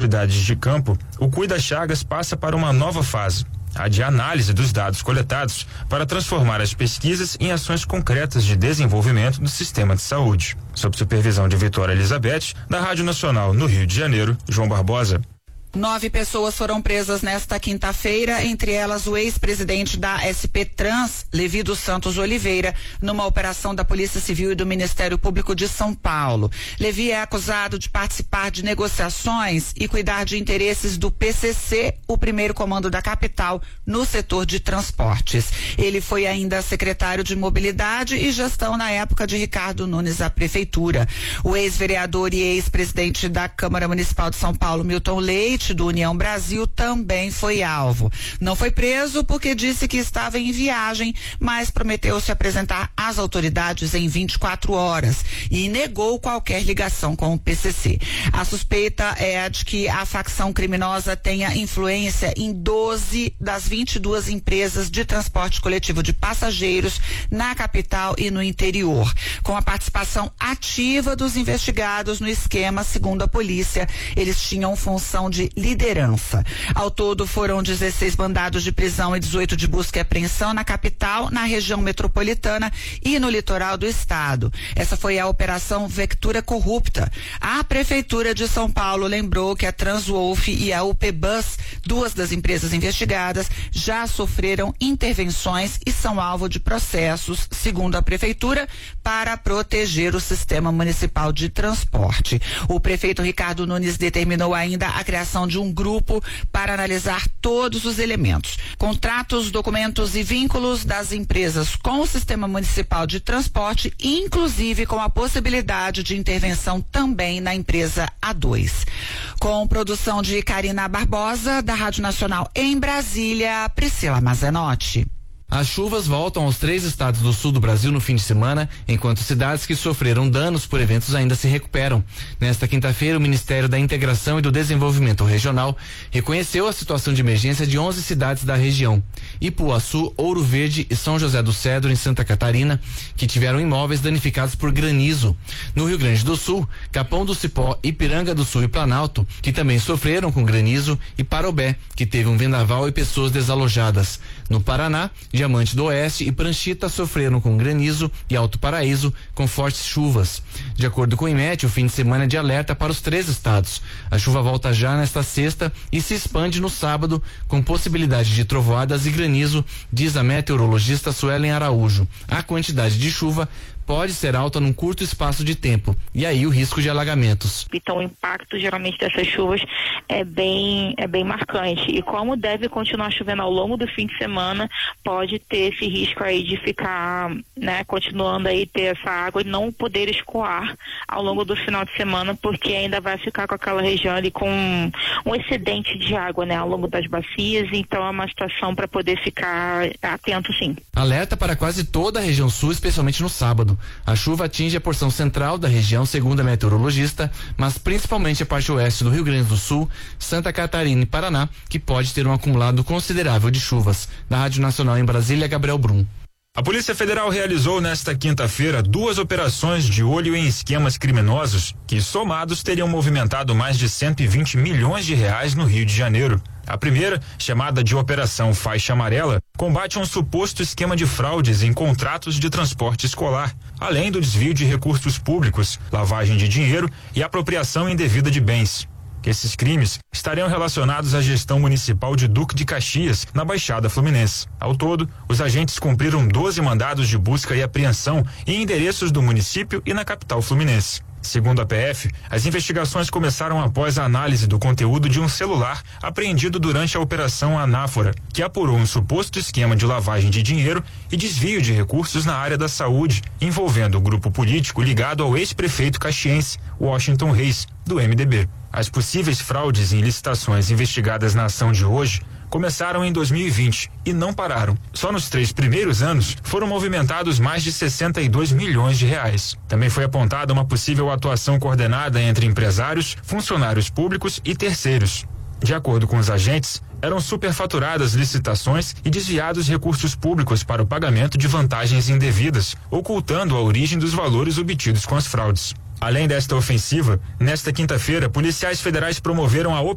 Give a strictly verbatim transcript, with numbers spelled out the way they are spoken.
atividades de campo, o Cuida Chagas passa para uma nova fase, a de análise dos dados coletados para transformar as pesquisas em ações concretas de desenvolvimento do sistema de saúde. Sob supervisão de Vitória Elizabeth, da Rádio Nacional no Rio de Janeiro, João Barbosa. Nove pessoas foram presas nesta quinta-feira, entre elas o ex-presidente da S P Trans, Levi dos Santos Oliveira, numa operação da Polícia Civil e do Ministério Público de São Paulo. Levi é acusado de participar de negociações e cuidar de interesses do P C C, o primeiro comando da capital, no setor de transportes. Ele foi ainda secretário de Mobilidade e Gestão na época de Ricardo Nunes à Prefeitura. O ex-vereador e ex-presidente da Câmara Municipal de São Paulo, Milton Leite, do União Brasil, também foi alvo. Não foi preso porque disse que estava em viagem, mas prometeu se apresentar às autoridades em vinte e quatro horas e negou qualquer ligação com o P C C. A suspeita é a de que a facção criminosa tenha influência em doze das vinte e duas empresas de transporte coletivo de passageiros na capital e no interior, com a participação ativa dos investigados no esquema. Segundo a polícia, eles tinham função de liderança. Ao todo foram dezesseis mandados de prisão e dezoito de busca e apreensão na capital, na região metropolitana e no litoral do estado. Essa foi a Operação Vectura Corrupta. A Prefeitura de São Paulo lembrou que a Transwolf e a U P Bus, duas das empresas investigadas, já sofreram intervenções e são alvo de processos, segundo a Prefeitura, para proteger o sistema municipal de transporte. O prefeito Ricardo Nunes determinou ainda a criação de um grupo para analisar todos os elementos, contratos, documentos e vínculos das empresas com o sistema municipal de transporte, inclusive com a possibilidade de intervenção também na empresa A dois. Com produção de Karina Barbosa, da Rádio Nacional em Brasília, Priscila Mazenotti. As chuvas voltam aos três estados do sul do Brasil no fim de semana, enquanto cidades que sofreram danos por eventos ainda se recuperam. Nesta quinta-feira, o Ministério da Integração e do Desenvolvimento Regional reconheceu a situação de emergência de onze cidades da região: Ipuaçu, Ouro Verde e São José do Cedro, em Santa Catarina, que tiveram imóveis danificados por granizo. No Rio Grande do Sul, Capão do Cipó, Ipiranga do Sul e Planalto, que também sofreram com granizo, e Parobé, que teve um vendaval e pessoas desalojadas. No Paraná, Diamante do Oeste e Pranchita sofreram com granizo e Alto Paraíso com fortes chuvas. De acordo com o IMET, o fim de semana é de alerta para os três estados. A chuva volta já nesta sexta e se expande no sábado, com possibilidade de trovoadas e granizo, diz a meteorologista Suelen Araújo. A quantidade de chuva pode ser alta num curto espaço de tempo, e aí o risco de alagamentos. Então o impacto geralmente dessas chuvas é bem, é bem marcante, e como deve continuar chovendo ao longo do fim de semana, pode ter esse risco aí de ficar, né, continuando aí ter essa água e não poder escoar ao longo do final de semana, porque ainda vai ficar com aquela região ali com um, um excedente de água, né, ao longo das bacias. Então é uma situação para poder ficar atento, sim. Alerta para quase toda a região sul, especialmente no sábado. A chuva atinge a porção central da região, segundo a meteorologista, mas principalmente a parte oeste do Rio Grande do Sul, Santa Catarina e Paraná, que pode ter um acumulado considerável de chuvas. Da Rádio Nacional em Brasília, Gabriel Brum. A Polícia Federal realizou nesta quinta-feira duas operações de olho em esquemas criminosos que, somados, teriam movimentado mais de cento e vinte milhões de reais no Rio de Janeiro. A primeira, chamada de Operação Faixa Amarela, combate um suposto esquema de fraudes em contratos de transporte escolar, além do desvio de recursos públicos, lavagem de dinheiro e apropriação indevida de bens. Esses crimes estariam relacionados à gestão municipal de Duque de Caxias, na Baixada Fluminense. Ao todo, os agentes cumpriram doze mandados de busca e apreensão em endereços do município e na capital fluminense. Segundo a P F, as investigações começaram após a análise do conteúdo de um celular apreendido durante a Operação Anáfora, que apurou um suposto esquema de lavagem de dinheiro e desvio de recursos na área da saúde, envolvendo o grupo político ligado ao ex-prefeito caxiense, Washington Reis, do M D B. As possíveis fraudes em licitações investigadas na ação de hoje começaram em dois mil e vinte e não pararam. Só nos três primeiros anos foram movimentados mais de sessenta e dois milhões de reais. Também foi apontada uma possível atuação coordenada entre empresários, funcionários públicos e terceiros. De acordo com os agentes, eram superfaturadas licitações e desviados recursos públicos para o pagamento de vantagens indevidas, ocultando a origem dos valores obtidos com as fraudes. Além desta ofensiva, nesta quinta-feira, policiais federais promoveram a